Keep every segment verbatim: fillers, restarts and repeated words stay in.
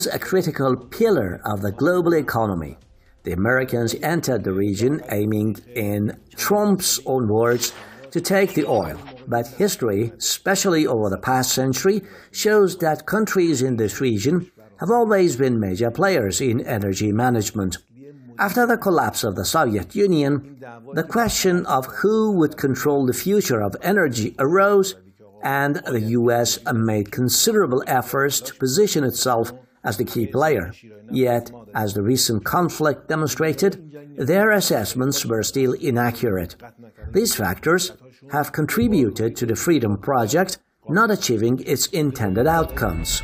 a critical pillar of the global economy. The Americans entered the region aiming, in Trump's own words, to take the oil. But history, especially over the past century, shows that countries in this region have always been major players in energy management. After the collapse of the Soviet Union, the question of who would control the future of energy arose, and the U S made considerable efforts to position itself as the key player. Yet, as the recent conflict demonstrated, their assessments were still inaccurate. These factors have contributed to the Freedom Project not achieving its intended outcomes.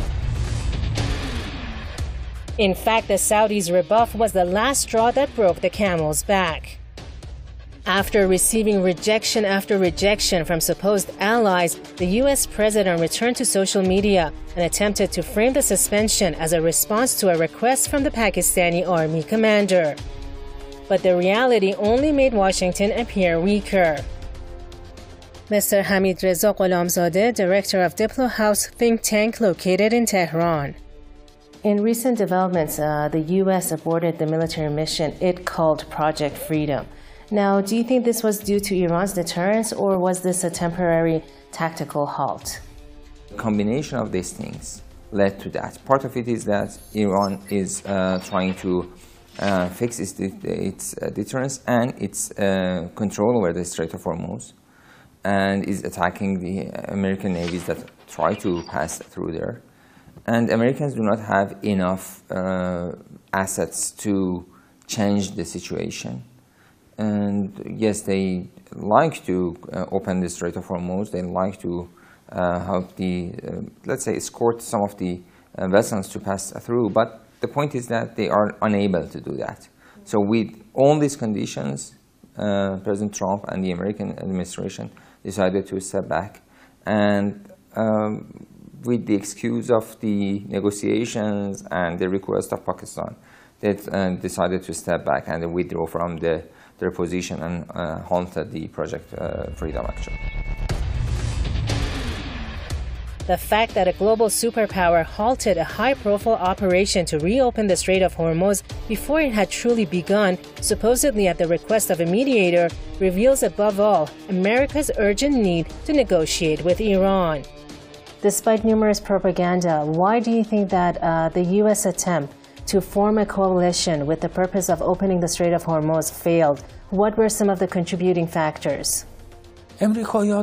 In fact, the Saudis' rebuff was the last straw that broke the camel's back. After receiving rejection after rejection from supposed allies, the U S president returned to social media and attempted to frame the suspension as a response to a request from the Pakistani army commander. But the reality only made Washington appear weaker. Mister Hamid Reza Gholamzadeh, director of Diplo House think tank located in Tehran. In recent developments, uh, the U S aborted the military mission it called Project Freedom. Now, do you think this was due to Iran's deterrence, or was this a temporary tactical halt? A combination of these things led to that. Part of it is that Iran is uh, trying to uh, fix its, its uh, deterrence and its uh, control over the Strait of Hormuz, and is attacking the American navies that try to pass through there. And Americans do not have enough uh, assets to change the situation. And yes, they like to uh, open the Strait of Hormuz. They like to uh, help the, uh, let's say, escort some of the uh, vessels to pass through. But the point is that they are unable to do that. So with all these conditions, uh, President Trump and the American administration decided to step back. And um, with the excuse of the negotiations and the request of Pakistan, they uh, decided to step back and withdraw from the their position and uh, halted the Project uh, Freedom action. The fact that a global superpower halted a high-profile operation to reopen the Strait of Hormuz before it had truly begun, supposedly at the request of a mediator, reveals above all America's urgent need to negotiate with Iran. Despite numerous propaganda, why do you think that uh, the U S attempt to form a coalition with the purpose of opening the Strait of Hormuz failed? What were some of the contributing factors? In both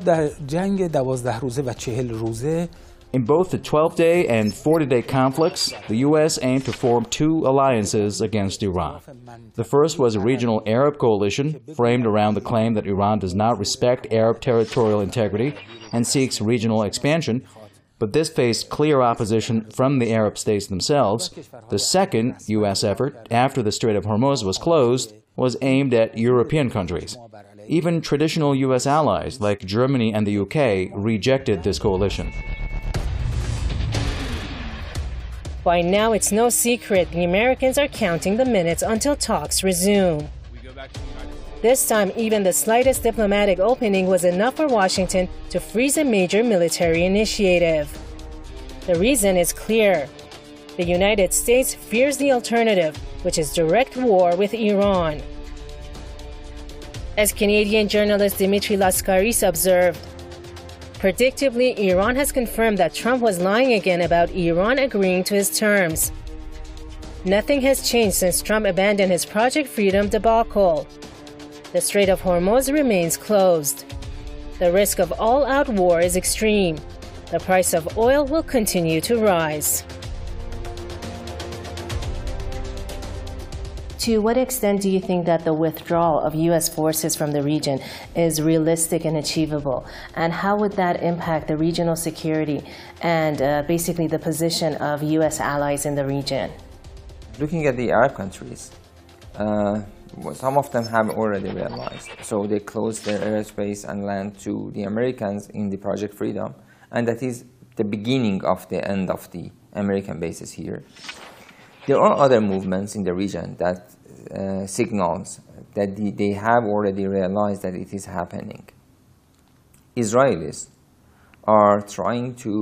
the twelve-day and forty-day conflicts, the U S aimed to form two alliances against Iran. The first was a regional Arab coalition framed around the claim that Iran does not respect Arab territorial integrity and seeks regional expansion, but this faced clear opposition from the Arab states themselves. The second U S effort, after the Strait of Hormuz was closed, was aimed at European countries. Even traditional U S allies like Germany and the U K rejected this coalition. By now, it's no secret the Americans are counting the minutes until talks resume. This time, even the slightest diplomatic opening was enough for Washington to freeze a major military initiative. The reason is clear. The United States fears the alternative, which is direct war with Iran. As Canadian journalist Dmitry Laskaris observed, predictably, Iran has confirmed that Trump was lying again about Iran agreeing to his terms. Nothing has changed since Trump abandoned his Project Freedom debacle. The Strait of Hormuz remains closed. The risk of all-out war is extreme. The price of oil will continue to rise. To what extent do you think that the withdrawal of U S forces from the region is realistic and achievable? And how would that impact the regional security and uh, basically the position of U S allies in the region? Looking at the Arab countries, uh, some of them have already realized. So they closed their airspace and land to the Americans in the Project Freedom. And that is the beginning of the end of the American bases here. There are other movements in the region that uh, signals that the, they have already realized that it is happening. Israelis are trying to